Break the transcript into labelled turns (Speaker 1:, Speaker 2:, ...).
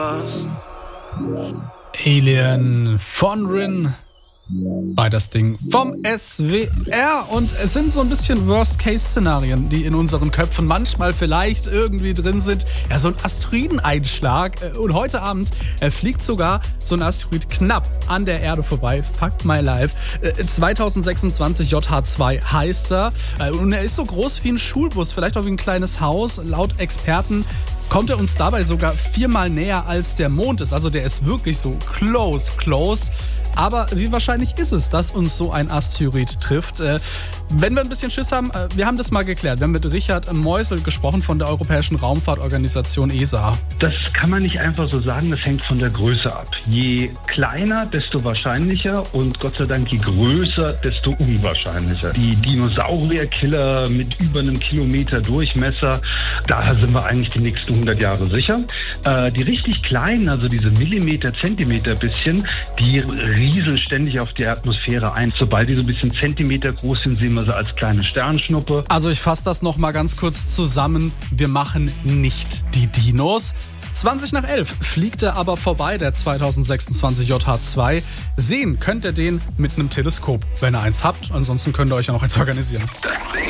Speaker 1: Alien von Rin bei das Ding vom SWR, und es sind so ein bisschen Worst-Case-Szenarien, die in unseren Köpfen manchmal vielleicht irgendwie drin sind. Ja, so ein Asteroideneinschlag, und heute Abend fliegt sogar so ein Asteroid knapp an der Erde vorbei. Fuck my life. 2026 JH2 heißt er, und er ist so groß wie ein Schulbus, vielleicht auch wie ein kleines Haus. Laut Experten kommt er uns dabei sogar 4-mal näher als der Mond ist. Also der ist wirklich so close. Aber wie wahrscheinlich ist es, dass uns so ein Asteroid trifft? Wenn wir ein bisschen Schiss haben, wir haben das mal geklärt. Wir haben mit Richard Meusel gesprochen von der Europäischen Raumfahrtorganisation ESA.
Speaker 2: Das kann man nicht einfach so sagen, das hängt von der Größe ab. Je kleiner, desto wahrscheinlicher, und Gott sei Dank je größer, desto unwahrscheinlicher. Die Dinosaurierkiller mit über einem Kilometer Durchmesser, da sind wir eigentlich die nächsten 100 Jahre sicher. Die richtig kleinen, also diese Millimeter, Zentimeter bisschen, die rieseln ständig auf die Atmosphäre ein. Sobald die so ein bisschen Zentimeter groß sind, sehen wir sie als kleine Sternschnuppe.
Speaker 1: Also ich fasse das noch mal ganz kurz zusammen. Wir machen nicht die Dinos. 11:20 fliegt er aber vorbei, der 2026 JH2. Sehen könnt ihr den mit einem Teleskop, wenn ihr eins habt. Ansonsten könnt ihr euch ja noch eins organisieren.
Speaker 3: Das Ding.